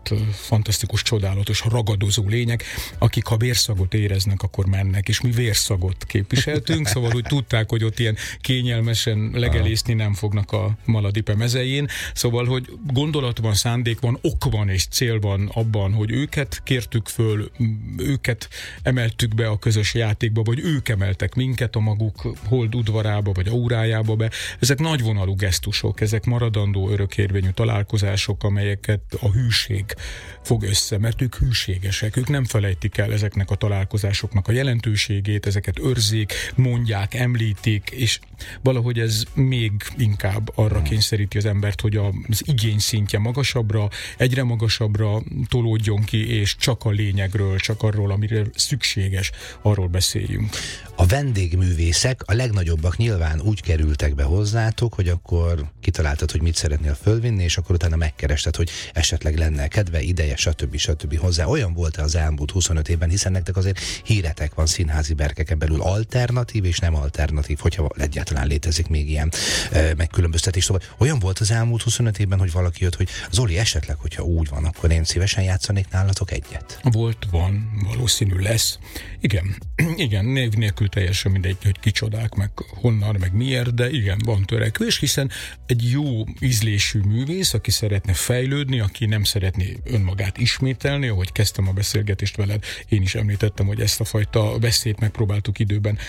roppant, fantasztikus, csodálatos, ragadozó lények, akik ha vérszagot éreznek, akkor mennek, és mi vérszagot képviseltünk, szóval úgy tudták, hogy ott ilyen kényelmesen legelészni nem fognak a Maladipe mezején, szóval, hogy gondolat van, szándék van, ok van és cél van abban, hogy őket kértük föl, őket emeltük be a közös játékba, vagy ők emeltek minket a maguk hold udvarába, vagy aurájába be. Ezek nagyvonalú gesztusok, ezek maradandó örökérvényű találkozások, amelyeket a hűség fog össze, mert ők hűségesek, ők nem felejtik el ezeknek a találkozásoknak a jelentőségét, ezeket őrzik, mondják, említik, és valahogy ez még inkább arra kényszeríti az embert, hogy az igény szintje magasabbra, egyre magasabbra tolódjon ki, és csak a lényegről, csak arról, amire szükséges, arról beszéljünk. A vendégművészek, a legnagyobbak nyilván úgy kerültek be hozzátok, hogy akkor kitaláltad, hogy mit szeretnél fölvinni, és akkor utána megkerested, hogy esetleg lenne kedve, ideje, stb. Hozzá. Olyan volt az elmúlt 25 évben, hiszen nektek azért híretek van színházi berkeken belül, alternatív és nem alternatív, hogyha egyáltalán létezik még ilyen megkülönböztetés. Szóval olyan volt az elmúlt 25 évben, hogy valaki jött, hogy Zoli, esetleg, hogyha úgy van, akkor én szívesen játszanék nálatok egyet. Volt, van, valószínű lesz. Igen, név nélkül teljesen mindegy, hogy kicsodák, meg honnan, meg miért, de igen, van törekvés, hiszen egy jó ízlésű művész, aki szeretne fejlődni, aki nem szeretné önmagát ismételni, ahogy kezdtem a beszélgetést veled, én is említettem, hogy ezt a fajta veszélyt megpróbáltuk időben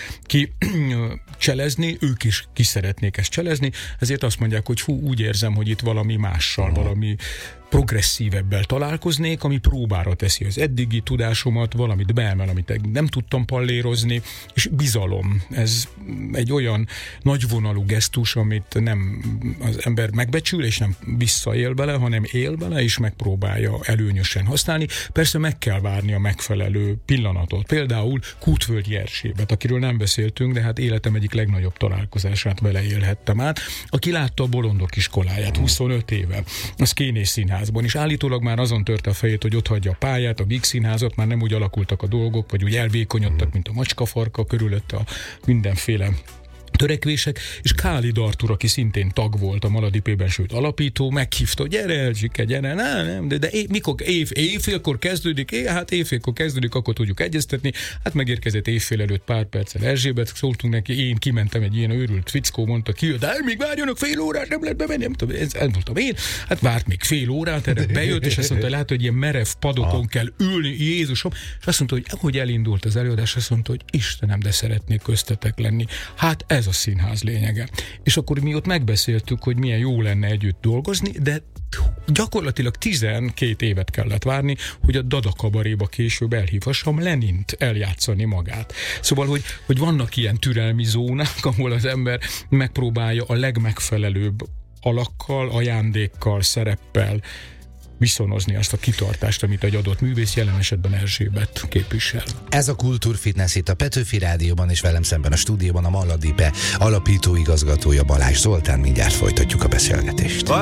kicselezni, ők is ki szeretnék ezt cselezni, ezért azt mondják, hogy úgy érzem, hogy itt valami mással, valami progresszívebbel találkoznék, ami próbára teszi az eddigi tudásomat, valamit beemel, amit nem tudtam pallérozni, és bizalom. Ez egy olyan nagyvonalú gesztus, amit nem az ember megbecsül, és nem visszaél vele, hanem él vele, és megpróbálja előnyösen használni. Persze meg kell várni a megfelelő pillanatot. Például Kútvölgyi Erzsébet, akiről nem beszéltünk, de hát életem egyik legnagyobb találkozását vele élhettem át, aki látta a Bolondok iskoláját 25 éve, az Kénés Színház, és állítólag már azon törte a fejét, hogy otthagyja a pályát, a Víg Színházat, már nem úgy alakultak a dolgok, vagy úgy elvékonyodtak, mint a macskafarka, körülötte a mindenféle törekvések, és Kálid Artúr, aki szintén tag volt a Maladipében, sőt alapító, meghívta, hogy gyere Erzsike, gyere, nem, de mikor éjfélkor kezdődik, hát éjfélkor kezdődik, akkor tudjuk egyeztetni, hát megérkezett éjfél előtt pár perccel Erzsébet, szóltunk neki, én kimentem, egy ilyen őrült fickó, mondta ki, de még várjanak fél órát, nem lehet bemenni, nem tudom, ez mondtam én, hát várt még fél órát, erre bejött, és azt mondta, hogy látod, hogy ilyen merev padokon kell ülni, Jézusom, és azt mondta, hogy ahogy elindult az előadás, azt mondta, hogy Istenem, de szeretnék köztetek lenni. Hát ez a színház lényege. És akkor mi ott megbeszéltük, hogy milyen jó lenne együtt dolgozni, de gyakorlatilag 12 évet kellett várni, hogy a Dada kabaréba később elhívhassam Lenint eljátszani magát. Szóval, hogy vannak ilyen türelmi zónák, ahol az ember megpróbálja a legmegfelelőbb alakkal, ajándékkal, szereppel viszonozni azt a kitartást, amit egy adott művész, jelen esetben Erzsébet képvisel. Ez a Kultúrfitness itt a Petőfi Rádióban, és velem szemben a stúdióban a Maladipe alapító igazgatója Balázs Zoltán. Mindjárt folytatjuk a beszélgetést.